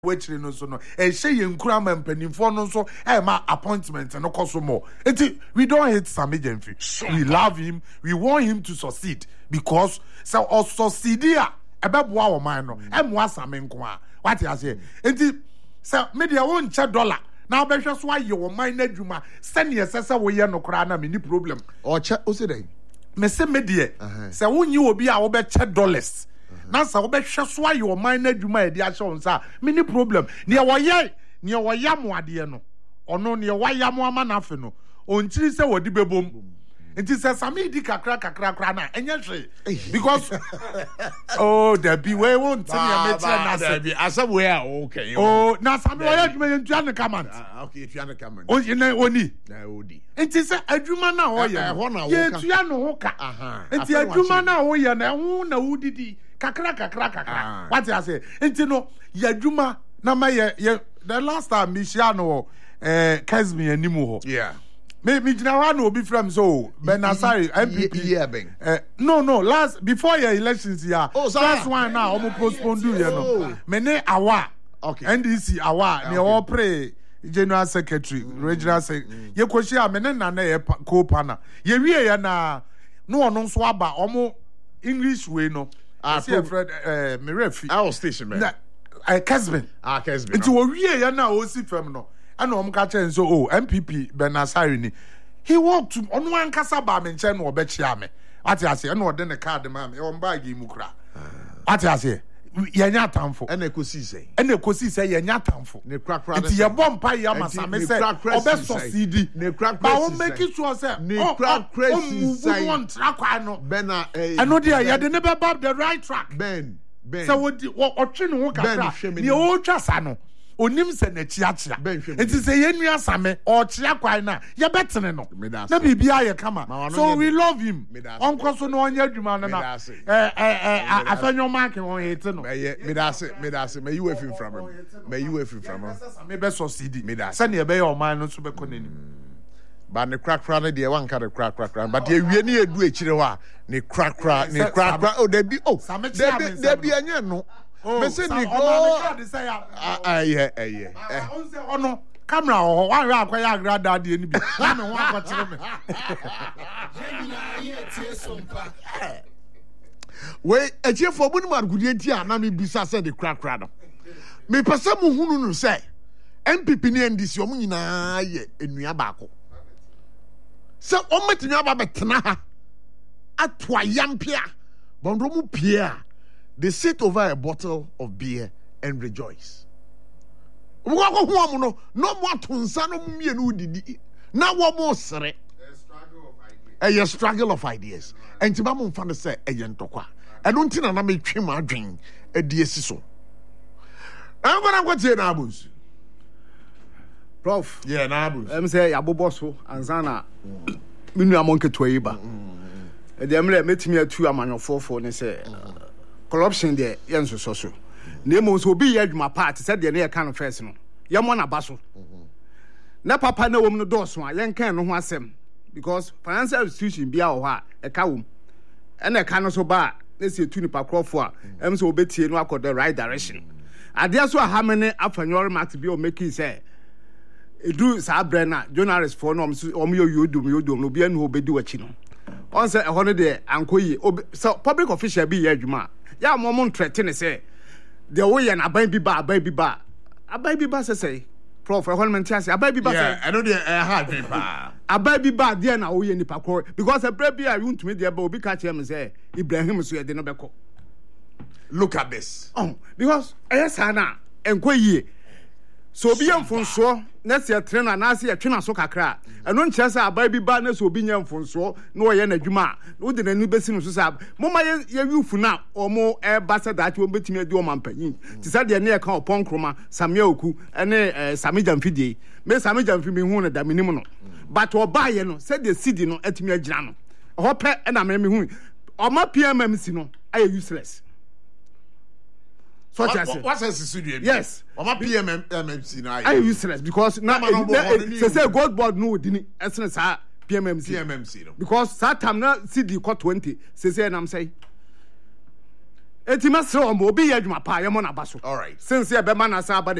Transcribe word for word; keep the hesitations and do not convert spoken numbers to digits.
which no so no e she ye nkura ma mpanimfo no so e ma appointment no koso more. We don't hate Sammy Gyamfi. We love him. We want him to succeed because so or succeed here ebeboa wo man no e mo asame nko a what you say enti so media won che dollar na obehwe so aye wo man na adwuma sene yesese wo ye no kra na me ni problem o che o se dey me se media se wonyi obi a wo be che dollars na sa wo be hwe so aye wo man na adwuma e di a hwe nsa me ni problem ne wo ye ne wo yam ade no ono ne wo yam ama na afe no onchiri se wodi bebom nti se sami di kakra kakra kakra na enye hwe because oh there be we won't tell me metia na there be asem we are okay oh na sami wo adwuma ye ntua ne comment okay ntua ne comment o ye na oni na odi nti se adwuma na wo ye ye tua no ho ka nti adwuma na wo ye na ho na wudidi kakra kakra kakra what you say nti no ye adwuma na ma ye the last time me share no eh Kesmi animu ho yeah me me jina wa no obi from so Benasari M P P yeah ben uh, no no last before your elections here oh, last one now almost postponed you know me ne awa okay N D C awa ne all pray general secretary mm. regional secretary mm. ye kwashi me ne na na ye co-partner ye wie ya na no ono so aba omo English way no ah see Fred eh me refi our station man na eh Kesben ah Kesben nti wo wie ya na o si fam no and um catch and so oh M P P Benasari ni he walked to on one kasa ba me nche no obechia me ati ase and o de ne card ma me on bag mu kra ati ase yenya tamfo and ekosi say and ekosi say yenya tamfo ne kra kra nti ye bom pa ya masa me say obe succeed ne kra kra ba o make sure say ne kra kra say on track no bena eh and no dia ye de ne be bab the right track ben ben so wo o twe ne ho kakra ne o twa sa no onim se na chiachia enti se yenua same o chia kwai na ye betene no na bibia ye kama so we love him onko so no onya adwuma no na eh eh afenyo mark won hete no me me da se me da se me you efin from him me you efin from him me be succeed me da se ne be your man no so be konani ba ne krakra ne de wan ka de krakra krakra but ye wie ne edu echire wa ne krakra ne krakra oh there be oh there be anya no me say ni go ah yeah yeah eh ono camera ho wan hwe akwaya agrada de ni bi na me ho akwakire me we echiefo bu ni margudie ti a na me bisa say the crack crack no me pese mu hunu no say M P P ni N D C omu nyina ye enua baako se o metinu aba betena ha atwa yampia bondro mu pia. They sit over a bottle of beer and rejoice. No more tunsa no mienu didi. Na wo mo sere. A struggle of ideas. And tiba mo mfa say e yentokwa. Eno ntina na metwe ma adwen e die siso. Am gonna go tie na abus. Prof. Yeah, na abus. Em say yabobo so ansa na minu amonketo yi ba. E de emre metimi atu amanyofofo ne say corruption there yenso so so na emo so obi ye adwuma part said there na ye kan first no ye mo na ba so na papa na wom no doso a yen kan no ho asem because financial institution bia wo ha e ka wom e na ka no so ba na se tu ni pa crofo a em so obetie no akọ the right direction ade so ha me ne afanyor mat bi o make say edu sa bre na journalist for no om yo yodum yodum no bia no obedi wachi no on say e ho no de ankoyi so public official bi ye adwuma ya mo threaten say the way an aban bi ba aban bi ba aban bi ba say say prof e hon menti ase aban bi ba say yeah I know the hard bi ba aban bi ba there na wo ye nipa ko because a brave bi a you ntumi there ba obi ka chere me say Ibrahim so ye de no beko look at this oh because ayesa na enko yie so obi yemfonso na se trena na se yetwena so kakra eno nkyere se abai bi ba na so obi nyemfonso na wo ye na dwuma wo de nanu besi no so sa moma ye yufu na omo e ba se da che wo betimi adi o mampanyin ti sa de ne e ka opon kroma samia oku ene Sammy Gyamfi me Sammy Gyamfi me hu na da minim no but oba ye no se de sidi no atimi agyina no ho pe na me me hu oma P M M C no ay useless. Such as what's a studio? Yes. Or my P M M C now. I useless because now they say gold board no didn't essence P M M C. P M M C because that time now C D got twenty. Say say and I'm saying eti mesrɛ ɔmo obi yɛ adwuma pa yɛmɔ n'aba so All right. since yɛ bɛma n'asa aba